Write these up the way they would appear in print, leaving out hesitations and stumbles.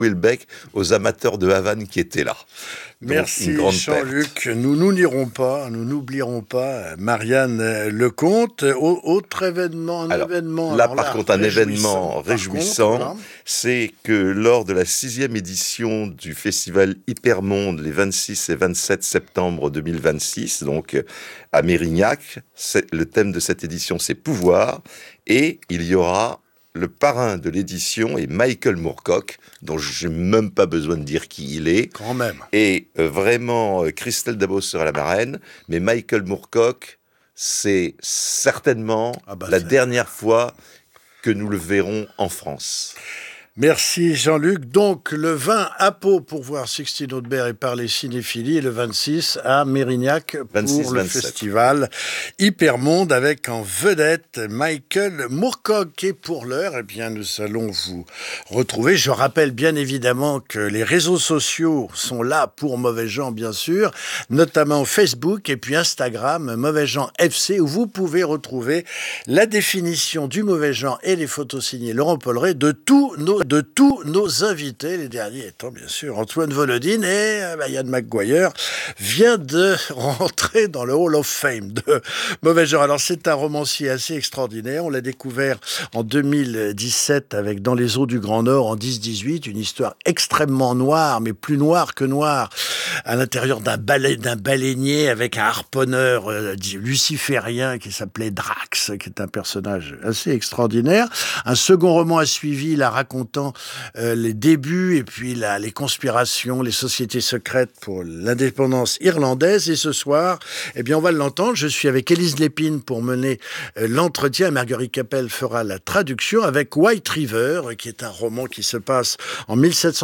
Houellebecq aux amateurs de Havane qui étaient là. Donc, merci Jean-Luc. Nous n'oublierons pas Marianne Lecomte. Autre événement, un événement réjouissant, c'est que lors de la 6e édition du festival Hypermonde, les 26 et 27 septembre 2026, donc à Mérignac, le thème de cette édition, c'est pouvoir, et il y aura le parrain de l'édition est Michael Moorcock, dont je n'ai même pas besoin de dire qui il est. Quand même. Et vraiment, Christelle Dabos sera la marraine, mais Michael Moorcock, c'est certainement la dernière fois que nous le verrons en France. Merci Jean-Luc. Donc le 20 à Pau pour voir Sixtine Audebert et parler cinéphilie, et le 26 à Mérignac pour le festival Hypermonde avec en vedette Michael Moorcock. Et pour l'heure, eh bien, nous allons vous retrouver. Je rappelle bien évidemment que les réseaux sociaux sont là pour Mauvais Gens, bien sûr, notamment Facebook et puis Instagram, Mauvais Gens FC, où vous pouvez retrouver la définition du mauvais genre et les photos signées Laurent Polleret de tous nos invités, les derniers étant bien sûr Antoine Volodine et Yann McGuire vient de rentrer dans le Hall of Fame de Mauvais Genre. Alors c'est un romancier assez extraordinaire, on l'a découvert en 2017 avec Dans les eaux du Grand Nord en 10-18, une histoire extrêmement noire, mais plus noire que noire, à l'intérieur d'un baleinier avec un harponneur luciférien qui s'appelait Drax, qui est un personnage assez extraordinaire. Un second roman a suivi, la racontant les débuts et puis les conspirations, les sociétés secrètes pour l'indépendance irlandaise. Et ce soir, eh bien, on va l'entendre. Je suis avec Élise Lépine pour mener l'entretien. Marguerite Capel fera la traduction avec White River, qui est un roman qui se passe en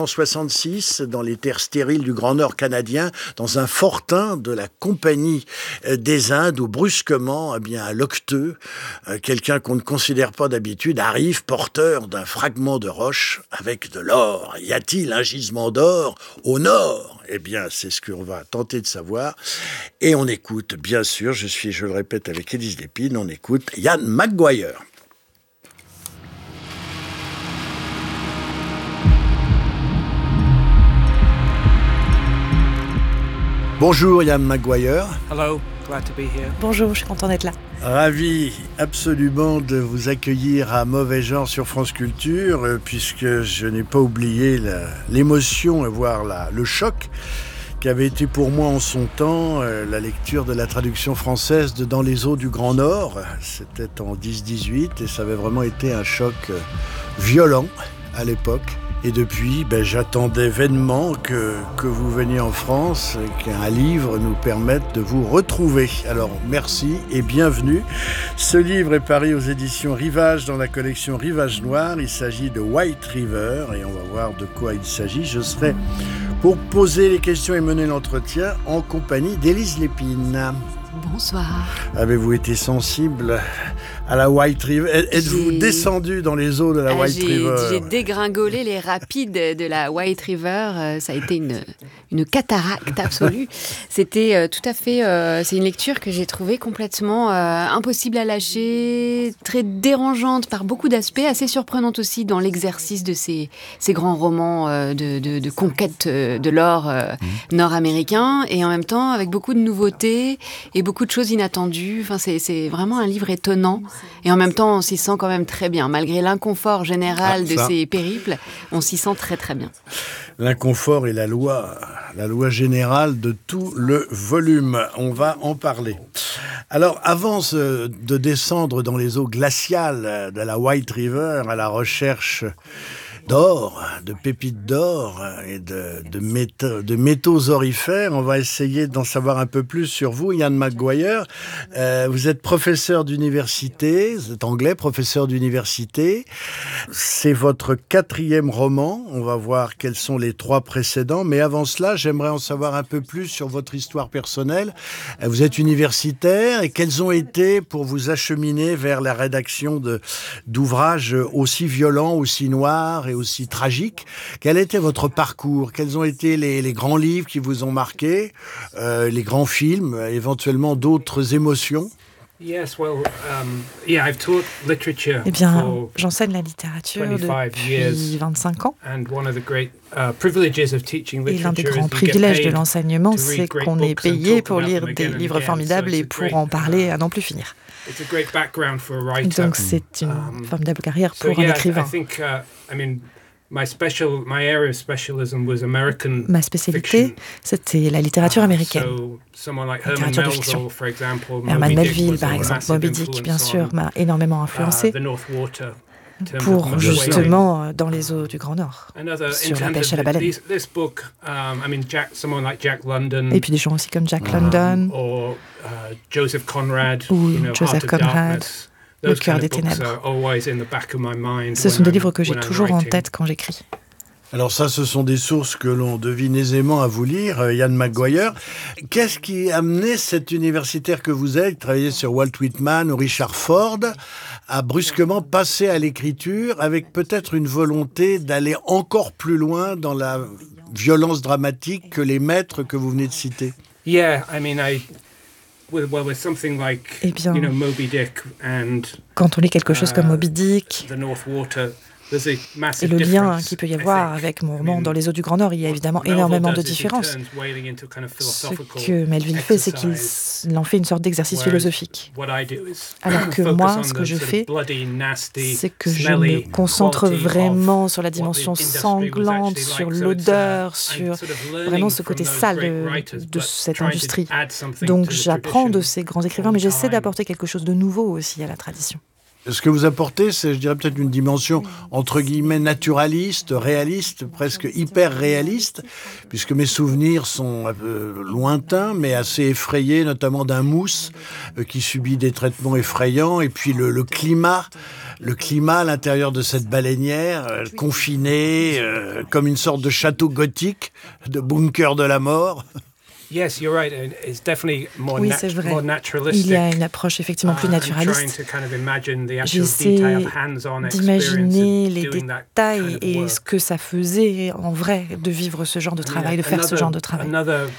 1766 dans les terres stériles du Grand Nord canadien, dans un fortin de la Compagnie des Indes, où brusquement, eh bien, un loqueteux, quelqu'un qu'on ne considère pas d'habitude, arrive porteur d'un fragment de roche avec de l'or. Y a-t-il un gisement d'or au nord ? Eh bien, c'est ce qu'on va tenter de savoir. Et on écoute, bien sûr, je le répète avec Élise Lépine, on écoute Yann McGuire. Bonjour Yann McGuire. Hello, glad to be here. Bonjour, je suis content d'être là. Ravi absolument de vous accueillir à Mauvais Genre sur France Culture, puisque je n'ai pas oublié l'émotion, voire le choc qui avait été pour moi en son temps la lecture de la traduction française de Dans les eaux du Grand Nord. C'était en 10-18 et ça avait vraiment été un choc violent à l'époque. Et depuis, j'attendais vainement que vous veniez en France et qu'un livre nous permette de vous retrouver. Alors, merci et bienvenue. Ce livre est paru aux éditions Rivage dans la collection Rivage Noir. Il s'agit de White River et on va voir de quoi il s'agit. Je serai pour poser les questions et mener l'entretien en compagnie d'Élise Lépine. Bonsoir. Avez-vous été sensible à la White River ? Êtes-vous descendu dans les eaux de la White River ? J'ai dégringolé les rapides de la White River. Ça a été une cataracte absolue. C'était tout à fait... c'est une lecture que j'ai trouvée complètement impossible à lâcher, très dérangeante par beaucoup d'aspects, assez surprenante aussi dans l'exercice de ces grands romans de conquête de l'or nord-américain, et en même temps avec beaucoup de nouveautés et beaucoup de choses inattendues. Enfin, c'est vraiment un livre étonnant. Et en même temps, on s'y sent quand même très bien. Malgré l'inconfort général de ces périples, on s'y sent très très bien. L'inconfort est la loi générale de tout le volume. On va en parler. Alors, avant de descendre dans les eaux glaciales de la White River à la recherche d'or, de pépites d'or et de métaux orifères, on va essayer d'en savoir un peu plus sur vous, Yann McGuire. Vous êtes professeur d'université, vous êtes anglais, professeur d'université. C'est votre 4e roman. On va voir quels sont les 3 précédents. Mais avant cela, j'aimerais en savoir un peu plus sur votre histoire personnelle. Vous êtes universitaire et quels ont été, pour vous acheminer vers la rédaction d'ouvrages aussi violents, aussi noirs et aussi tragique, quel était votre parcours ? Quels ont été les grands livres qui vous ont marqué, les grands films, éventuellement d'autres émotions ? Eh bien, j'enseigne la littérature depuis 25 ans. Et l'un des grands privilèges de l'enseignement, c'est qu'on est payé pour lire des livres formidables et pour en parler à n'en plus finir. Donc c'est une formidable carrière pour un écrivain. Ma spécialité, c'était la littérature américaine, littérature de fiction. Herman Melville, par exemple, Moby Dick, bien sûr, m'a énormément influencé pour justement dans les eaux du Grand Nord, sur la pêche à la baleine. Et puis des gens aussi comme Jack London ou Joseph Conrad, Le cœur des ténèbres. Ce sont des livres que j'ai toujours en tête quand j'écris. Alors ça, ce sont des sources que l'on devine aisément à vous lire, Ian McGuire. Qu'est-ce qui a amené cet universitaire que vous êtes, travaillé sur Walt Whitman ou Richard Ford, à brusquement passer à l'écriture avec peut-être une volonté d'aller encore plus loin dans la violence dramatique que les maîtres que vous venez de citer? Eh bien, quand on lit quelque chose comme Moby Dick, et le lien qu'il peut y avoir avec mon roman Dans les eaux du Grand Nord, il y a évidemment énormément de différences. Ce que Melville fait, c'est qu'il en fait une sorte d'exercice philosophique. Alors que moi, ce que je fais, c'est que je me concentre vraiment sur la dimension sanglante, sur l'odeur, sur vraiment ce côté sale de cette industrie. Donc j'apprends de ces grands écrivains, mais j'essaie d'apporter quelque chose de nouveau aussi à la tradition. Ce que vous apportez, c'est, je dirais, peut-être une dimension, entre guillemets, naturaliste, réaliste, presque hyper réaliste, puisque mes souvenirs sont un peu lointains, mais assez effrayés, notamment d'un mousse qui subit des traitements effrayants, et puis le climat à l'intérieur de cette baleinière, confinée, comme une sorte de château gothique, de bunker de la mort. Oui, c'est vrai. Il y a une approche effectivement plus naturaliste. J'essaie d'imaginer les détails et ce que ça faisait en vrai de vivre ce genre de travail, de faire ce genre de travail.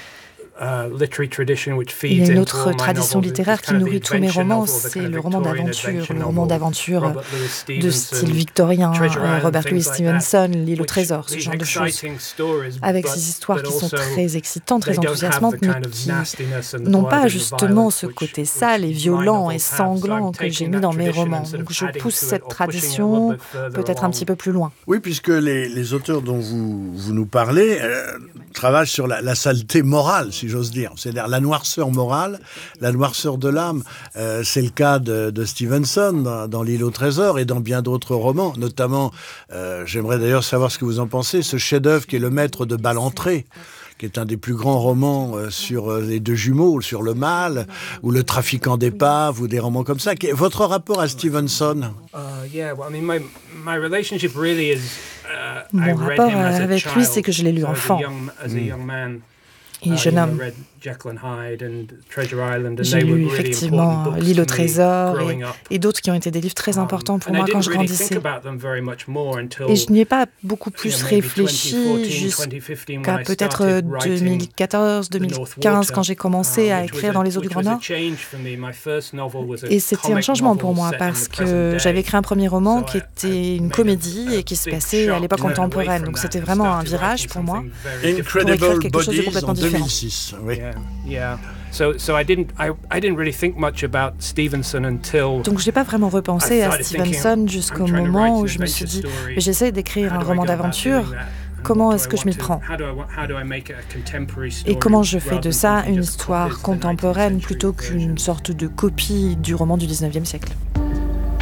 Il y a une autre tradition littéraire qui nourrit tous mes romans, c'est le roman d'aventure de style victorien, Robert Louis Stevenson, L'île au trésor, ce genre de choses, avec ces histoires qui sont très excitantes, très enthousiasmantes, mais qui n'ont pas justement ce côté sale et violent et sanglant que j'ai mis dans mes romans. Donc je pousse cette tradition peut-être un petit peu plus loin. Oui, puisque les auteurs dont vous nous parlez travaillent sur la saleté morale, si j'ose dire. C'est-à-dire la noirceur morale, la noirceur de l'âme. C'est le cas de Stevenson dans L'île au trésor et dans bien d'autres romans. Notamment, j'aimerais d'ailleurs savoir ce que vous en pensez, ce chef-d'œuvre qui est Le Maître de Ballantrae, qui est un des plus grands romans sur les deux jumeaux, sur le mal, ou Le Trafiquant d'épaves, ou des romans comme ça. Votre rapport à Stevenson? Mon rapport avec lui, c'est que je l'ai lu enfant. Et jeune homme. J'ai lu effectivement L'île au trésor et d'autres qui ont été des livres très importants pour moi quand je grandissais. Et je n'y ai pas beaucoup plus réfléchi jusqu'à peut-être 2014, 2015 quand j'ai commencé à écrire Dans les eaux du Grand Nord. Et c'était un changement pour moi parce que j'avais écrit un premier roman qui était une comédie et qui se passait à l'époque contemporaine. Donc c'était vraiment un virage pour moi pour écrire quelque chose de complètement différent. 2006, oui. Donc j'ai pas vraiment repensé à Stevenson jusqu'au moment où je me suis dit j'essaie d'écrire un roman d'aventure. Comment est-ce que je m'y prends? Et comment je fais de ça une histoire contemporaine plutôt qu'une sorte de copie du roman du 19e siècle?